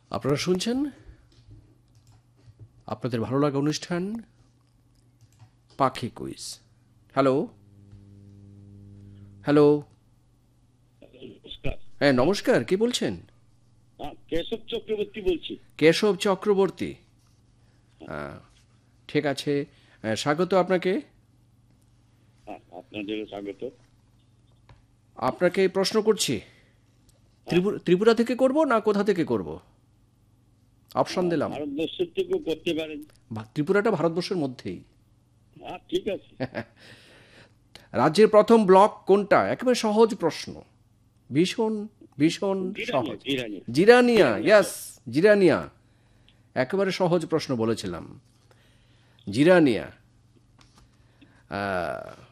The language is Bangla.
আপনারা শুনছেন আপনাদের ভালো লাগা অনুষ্ঠান পাখি কুইজ। Hello hello. নমস্কার। হ্যাঁ নমস্কার, কে বলছেন? কেশব চক্রবর্তী বলছি। কেশব চক্রবর্তী। ঠিক আছে, স্বাগত আপনাকে। আপনাদেরও স্বাগত। আপনাকে প্রশ্ন করছি, ত্রিপুরা থেকে করব না কোথা থেকে করব? অপশন দিলাম। ভারতবর্ষের থেকেও করতে পারেন। ত্রিপুরাটা ভারতবর্ষের মধ্যেই। ঠিক আছে। রাজ্যের প্রথম ব্লক কোনটা? একেবারে সহজ প্রশ্ন, ভীষণ ভীষণ সহজ। জিরানিয়া, ইয়াস, জিরানিয়া। একেবারে সহজ প্রশ্ন বলেছিলাম, জিরানিয়া।